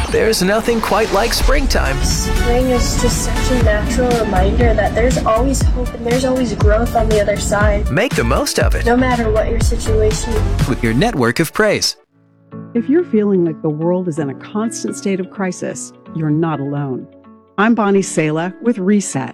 There's nothing quite like springtime. Spring is just such a natural reminder that there's always hope and there's always growth on the other side. Make the most of it. No matter what your situation. With your network of praise. If you're feeling like the world is in a constant state of crisis, you're not alone. I'm Bonnie Sala with Reset.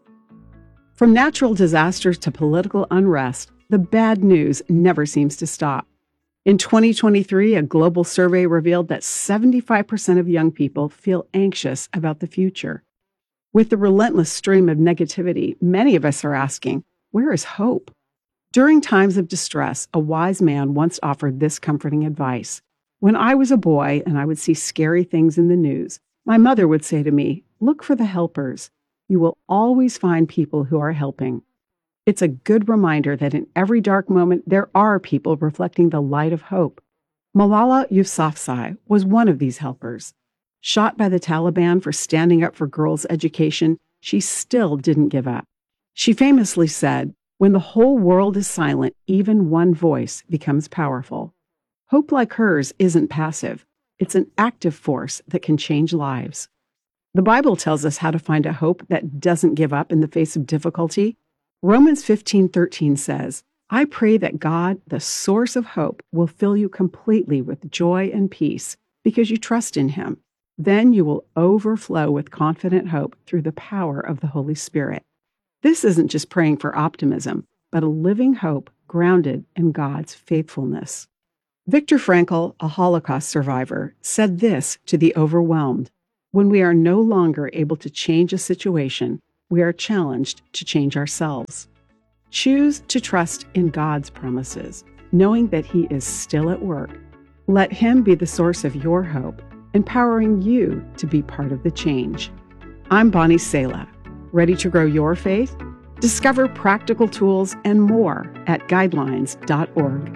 From natural disasters to political unrest, the bad news never seems to stop. In 2023, a global survey revealed that 75% of young people feel anxious about the future. With the relentless stream of negativity, many of us are asking, where is hope? During times of distress, a wise man once offered this comforting advice. When I was a boy and I would see scary things in the news, my mother would say to me, look for the helpers. You will always find people who are helping. It's a good reminder that in every dark moment, there are people reflecting the light of hope. Malala Yousafzai was one of these helpers. Shot by the Taliban for standing up for girls' education, she still didn't give up. She famously said, when the whole world is silent, even one voice becomes powerful. Hope like hers isn't passive. It's an active force that can change lives. The Bible tells us how to find a hope that doesn't give up in the face of difficulty. Romans 15:13 says, I pray that God, the source of hope, will fill you completely with joy and peace because you trust in Him. Then you will overflow with confident hope through the power of the Holy Spirit. This isn't just praying for optimism, but a living hope grounded in God's faithfulness. Viktor Frankl, a Holocaust survivor, said this to the overwhelmed. When we are no longer able to change a situation, we are challenged to change ourselves. Choose to trust in God's promises, knowing that He is still at work. Let Him be the source of your hope, empowering you to be part of the change. I'm Bonnie Sala. Ready to grow your faith? Discover practical tools and more at guidelines.org.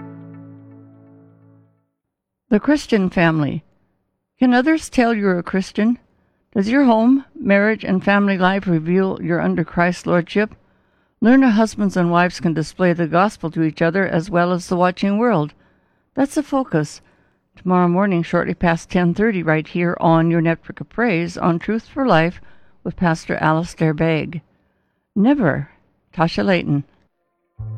The Christian family. Can others tell you're a Christian? Does your home, marriage, and family life reveal you're under Christ's lordship? Learn how husbands and wives can display the gospel to each other as well as the watching world. That's the focus. Tomorrow morning, shortly past 10:30, right here on your Network of Praise on Truth for Life with Pastor Alistair Begg. Never, Tasha Layton.